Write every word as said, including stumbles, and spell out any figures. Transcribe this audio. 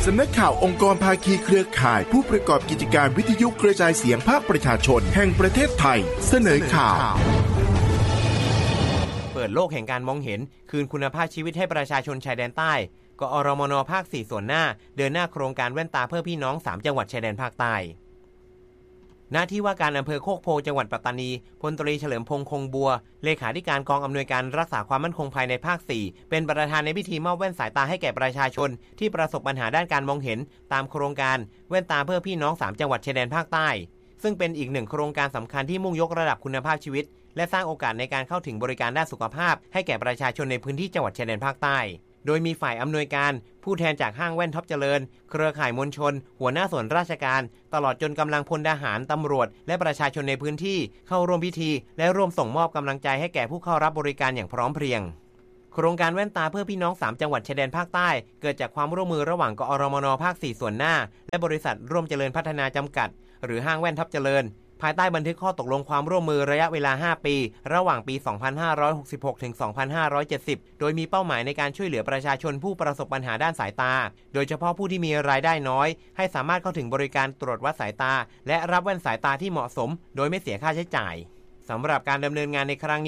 ำนักข่าวองค์กรภาคีเครือข่ายผู้ประกอบกิจการวิทยุกระจายเสียงภาคประชาชนแห่งประเทศไทยเสนอข่าวเปิดโลกแห่งการมองเห็นคืนคุณภาพชีวิตให้ประชาชนชายแดนใต้กอรมนภาคสี่ส่วนหน้าเดินหน้าโครงการแว่นตาเพื่อพี่น้องสามจังหวัดชายแดนภาคใต้หน้าที่ว่าการอำเภอโคกโพจังหวัดปัตตานีพลตรีเฉลิมพงษ์คงบัวเลขาธิการกองอำนวยการรักษาความมั่นคงภายในภาคสี่เป็นประธานในพิธีมอบแว่นสายตาให้แก่ประชาชนที่ประสบปัญหาด้านการมองเห็นตามโครงการแว่นตาเพื่อพี่น้องสามจังหวัดชายแดนภาคใต้ซึ่งเป็นอีกหนึ่งโครงการสำคัญที่มุ่งยกระดับคุณภาพชีวิตและสร้างโอกาสในการเข้าถึงบริการด้านสุขภาพให้แก่ประชาชนในพื้นที่จังหวัดชายแดนภาคใต้โดยมีฝ่ายอำนวยการผู้แทนจากห้างแว่นท็อปเจริญเครือข่ายมวลชนหัวหน้าส่วนราชการตลอดจนกำลังพลทหารตำรวจและประชาชนในพื้นที่เข้าร่วมพิธีและร่วมส่งมอบกำลังใจให้แก่ผู้เข้ารับบริการอย่างพร้อมเพรียงโครงการแว่นตาเพื่อพี่น้องสามจังหวัดชายแดนภาคใต้เกิดจากความร่วมมือระหว่างกอรมนภาคสี่ส่วนหน้าและบริษัทร่วมเจริญพัฒนาจำกัดหรือห้างแว่นท็อปเจริญภายใต้บันทึกข้อตกลงความร่วมมือระยะเวลาห้าปีระหว่างปี สองพันห้าร้อยหกสิบหก ถึง สองพันห้าร้อยเจ็ดสิบ โดยมีเป้าหมายในการช่วยเหลือประชาชนผู้ประสบปัญหาด้านสายตาโดยเฉพาะผู้ที่มีรายได้น้อยให้สามารถเข้าถึงบริการตรวจวัดสายตาและรับแว่นสายตาที่เหมาะสมโดยไม่เสียค่าใช้จ่ายสำหรับการดำเนินงานในครั้งนี้